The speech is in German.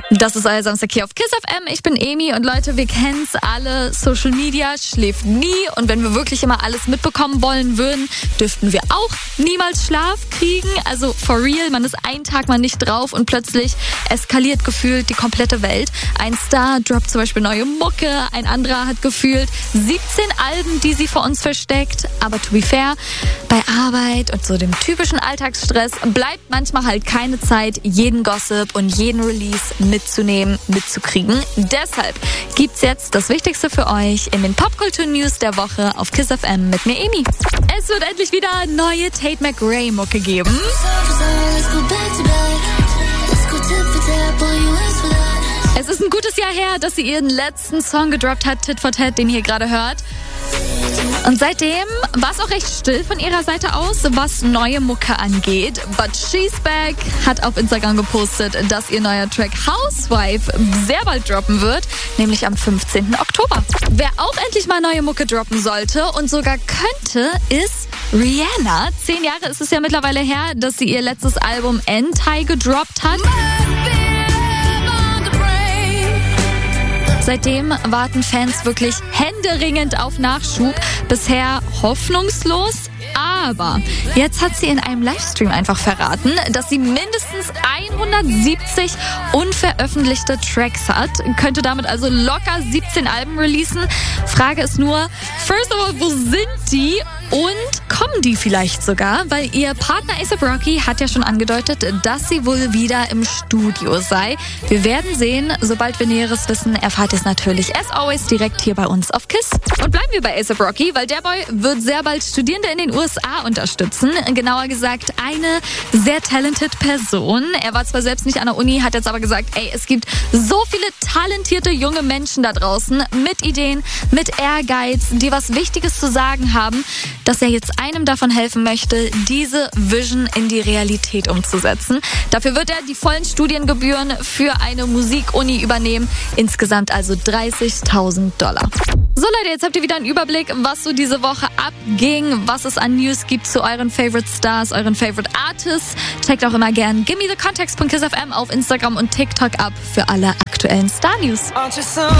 Das ist euer Samstag hier auf KISS FM. Ich bin Emi und Leute, wir kennen es alle. Social Media schläft nie und wenn wir wirklich immer alles mitbekommen wollen würden, dürften wir auch niemals Schlaf kriegen. Also for real, man ist einen Tag mal nicht drauf und plötzlich eskaliert gefühlt die komplette Welt. Ein Star droppt zum Beispiel neue Mucke, ein anderer hat gefühlt 17 Alben, die sie vor uns versteckt. Aber to be fair, bei Arbeit und so dem typischen Alltagsstress bleibt manchmal halt keine Zeit, jeden Gossip und jeden Release mitzunehmen, mitzukriegen. Deshalb gibt's jetzt das Wichtigste für euch in den Popkultur-News der Woche auf KISS FM mit mir, Emi. Es wird endlich wieder neue Tate McRae-Mucke geben. Es ist ein gutes Jahr her, dass sie ihren letzten Song gedroppt hat, Tit for Tat, den ihr gerade hört. Und seitdem war es auch recht still von ihrer Seite aus, was neue Mucke angeht. But She's Back hat auf Instagram gepostet, dass ihr neuer Track Housewife sehr bald droppen wird, nämlich am 15. Oktober. Wer auch endlich mal neue Mucke droppen sollte und sogar könnte, ist Rihanna. 10 Jahre ist es ja mittlerweile her, dass sie ihr letztes Album Anti gedroppt hat. Seitdem warten Fans wirklich händeringend auf Nachschub. Bisher hoffnungslos. Aber jetzt hat sie in einem Livestream einfach verraten, dass sie mindestens 170 unveröffentlichte Tracks hat. Könnte damit also locker 17 Alben releasen. Frage ist nur, first of all, wo sind die? Und kommen die vielleicht sogar? Weil ihr Partner A$AP Rocky hat ja schon angedeutet, dass sie wohl wieder im Studio sei. Wir werden sehen. Sobald wir Näheres wissen, erfahrt ihr es natürlich as always direkt hier bei uns auf KISS. Und bleiben wir bei A$AP Rocky, weil der Boy wird sehr bald Studierende in den USA unterstützen. Genauer gesagt, eine sehr talented Person. Er war zwar selbst nicht an der Uni, hat jetzt aber gesagt, es gibt so viele talentierte junge Menschen da draußen mit Ideen, mit Ehrgeiz, die was Wichtiges zu sagen haben, dass er jetzt einem davon helfen möchte, diese Vision in die Realität umzusetzen. Dafür wird er die vollen Studiengebühren für eine Musikuni übernehmen. Insgesamt also $30.000. So Leute, jetzt habt ihr wieder einen Überblick, was so diese Woche abging, was es an News gibt zu euren Favorite Stars, euren Favorite Artists. Checkt auch immer gern GimmeTheContext.KissFM auf Instagram und TikTok ab für alle aktuellen Star-News.